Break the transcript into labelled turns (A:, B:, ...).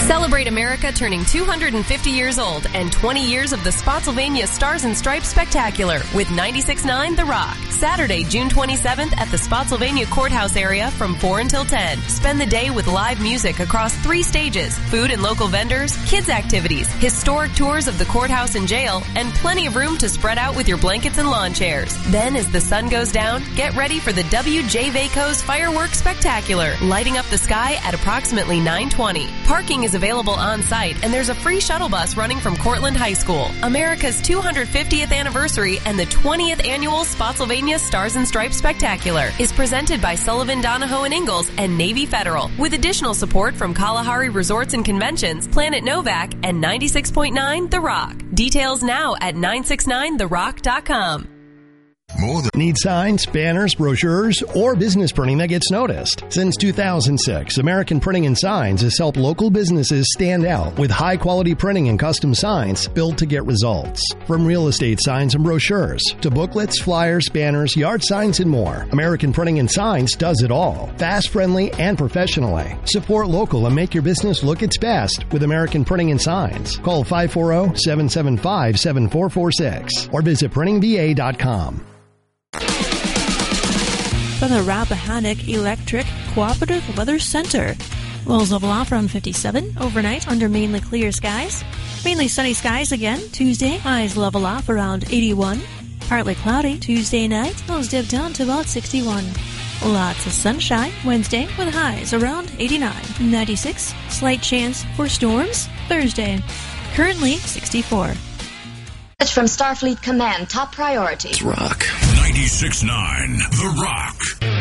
A: Celebrate America turning 250 years old and 20 years of the Spotsylvania Stars and Stripes Spectacular with 96.9 The Rock. Saturday, June 27th at the Spotsylvania Courthouse area from 4 until 10. Spend the day with live music across 3 stages, food and local vendors, kids activities, historic tours of the courthouse and jail, and plenty of room to spread out with your blankets and lawn chairs. Then, as the sun goes down, get ready for the W.J. Vaco's Fireworks Spectacular, lighting up the sky at approximately 9:20. Parking is available on site, and there's a free shuttle bus running from Cortland High School. America's 250th anniversary and the 20th annual Spotsylvania Stars and Stripes Spectacular is presented by Sullivan, Donahoe and Ingalls and Navy Federal, with additional support from Kalahari Resorts and Conventions, Planet Novak, and 96.9 The Rock. Details now at 969therock.com.
B: Need signs, banners, brochures, or business printing that gets noticed? Since 2006, American Printing and Signs has helped local businesses stand out with high-quality printing and custom signs built to get results. From real estate signs and brochures to booklets, flyers, banners, yard signs, and more, American Printing and Signs does it all. Fast, friendly, and professionally. Support local and make your business look its best with American Printing and Signs. Call 540-775-7446 or visit printingva.com.
C: From the Rappahannock Electric Cooperative Weather Center. Lows level off around 57. Overnight under mainly clear skies. Mainly sunny skies again Tuesday. Highs level off around 81. Partly cloudy Tuesday night. Lows dip down to about 61. Lots of sunshine Wednesday with highs around 89. 96. Slight chance for storms Thursday. Currently 64.
D: From Starfleet Command, top priority.
E: Rock.
F: 96.9 The Rock.